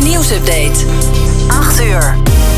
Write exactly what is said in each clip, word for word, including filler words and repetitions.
Nieuwsupdate. acht uur.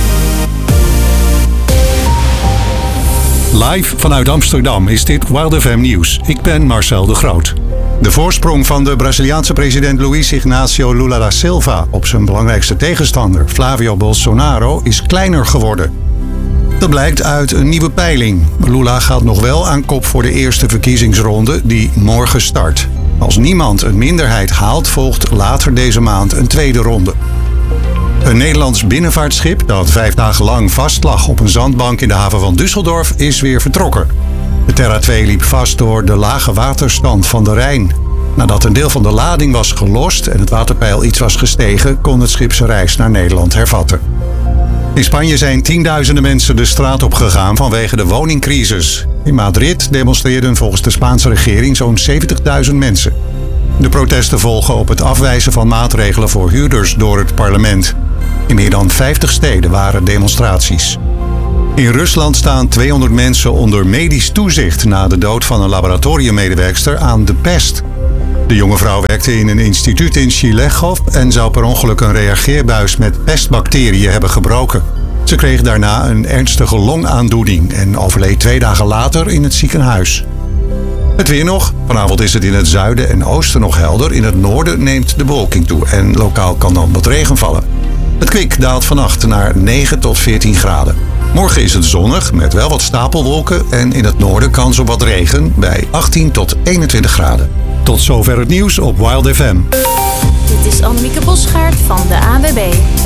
Live vanuit Amsterdam is dit Wild F M Nieuws. Ik ben Marcel de Groot. De voorsprong van de Braziliaanse president Luiz Inácio Lula da Silva op zijn belangrijkste tegenstander, Flavio Bolsonaro, is kleiner geworden. Dat blijkt uit een nieuwe peiling. Lula gaat nog wel aan kop voor de eerste verkiezingsronde die morgen start. Als niemand een minderheid haalt, volgt later deze maand een tweede ronde. Een Nederlands binnenvaartschip dat vijf dagen lang vast lag op een zandbank in de haven van Düsseldorf is weer vertrokken. De Terra twee liep vast door de lage waterstand van de Rijn. Nadat een deel van de lading was gelost en het waterpeil iets was gestegen, kon het schip zijn reis naar Nederland hervatten. In Spanje zijn tienduizenden mensen de straat op gegaan vanwege de woningcrisis. In Madrid demonstreerden volgens de Spaanse regering zo'n zeventigduizend mensen. De protesten volgen op het afwijzen van maatregelen voor huurders door het parlement. In meer dan vijftig steden waren demonstraties. In Rusland staan tweehonderd mensen onder medisch toezicht na de dood van een laboratoriummedewerkster aan de pest. De jonge vrouw werkte in een instituut in Chilegov en zou per ongeluk een reageerbuis met pestbacteriën hebben gebroken. Ze kreeg daarna een ernstige longaandoening en overleed twee dagen later in het ziekenhuis. Het weer nog. Vanavond is het in het zuiden en oosten nog helder. In het noorden neemt de bewolking toe en lokaal kan dan wat regen vallen. Het kwik daalt vannacht naar negen tot veertien graden. Morgen is het zonnig met wel wat stapelwolken en in het noorden kans op wat regen bij achttien tot eenentwintig graden. Tot zover het nieuws op Wild F M. Dit is Annemieke Bosgaard van de A N W B.